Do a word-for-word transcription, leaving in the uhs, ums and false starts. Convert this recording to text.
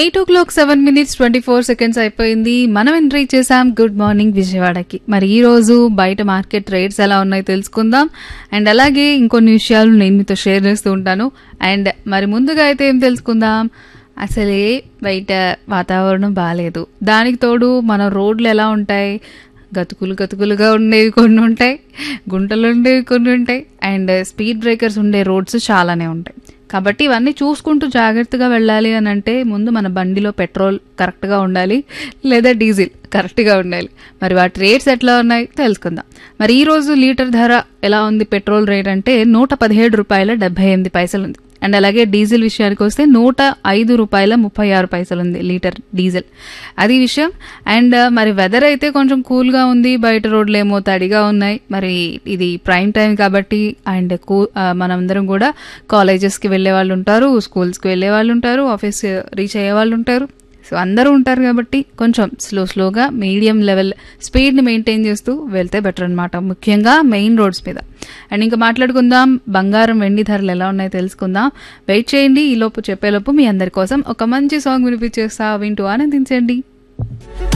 Eight ఓ clock seven minutes twenty four seconds అయిపోయింది. మనం entry చేసాం గుడ్ మార్నింగ్ విజయవాడకి. మరి ఈ రోజు బయట మార్కెట్ రేట్స్ ఎలా ఉన్నాయో తెలుసుకుందాం. అండ్ అలాగే ఇంకొన్ని విషయాలు నేను మీతో షేర్ చేస్తూ ఉంటాను. అండ్ మరి ముందుగా అయితే ఏం తెలుసుకుందాం, అసలే బయట వాతావరణం బాగాలేదు. దానికి తోడు మన రోడ్లు ఎలా ఉంటాయి, గతుకులు గతుకులుగా ఉండేవి కొన్ని ఉంటాయి, గుంటలు ఉండేవి కొన్ని ఉంటాయి, అండ్ స్పీడ్ బ్రేకర్స్ ఉండే రోడ్స్ చాలానే ఉంటాయి. కాబట్టి ఇవన్నీ చూసుకుంటూ జాగ్రత్తగా వెళ్ళాలి అని అంటే ముందు మన బండిలో పెట్రోల్ కరెక్ట్గా ఉండాలి, లేదా డీజిల్ కరెక్ట్గా ఉండాలి. మరి వాటి రేట్స్ ఎట్లా ఉన్నాయి తెలుసుకుందాం. మరి ఈ రోజు లీటర్ ధర ఎలా ఉంది పెట్రోల్ రేట్ అంటే నూట పదిహేడు రూపాయల డెబ్బై ఎనిమిది పైసలు ఉంది. అండ్ అలాగే డీజిల్ విషయానికి వస్తే నూట ఐదు రూపాయల ముప్పై ఆరు పైసలు ఉంది లీటర్ డీజిల్. అది విషయం. అండ్ మరి వెదర్ అయితే కొంచెం కూల్గా ఉంది, బయట రోడ్లు ఏమో తడిగా ఉన్నాయి. మరి ఇది ప్రైమ్ టైం కాబట్టి అండ్ కూ మనందరం కూడా కాలేజెస్కి వెళ్ళే వాళ్ళు ఉంటారు, స్కూల్స్కి వెళ్ళే వాళ్ళు ఉంటారు, ఆఫీస్ రీచ్ అయ్యే వాళ్ళు ఉంటారు. సో అందరూ ఉంటారు కాబట్టి కొంచెం స్లో స్లోగా మీడియం లెవెల్ స్పీడ్ని మెయింటైన్ చేస్తూ వెళ్తే బెటర్ అనమాట, ముఖ్యంగా మెయిన్ రోడ్స్ మీద. అండ్ ఇంకా మాట్లాడుకుందాం బంగారం వెండి ధరలు ఎలా ఉన్నాయో తెలుసుకుందాం. వెయిట్ చేయండి. ఈ లోపు చెప్పేలోపు మీ అందరి కోసం ఒక మంచి సాంగ్ వినిపించేస్తా, వింటూ ఆనందించండి.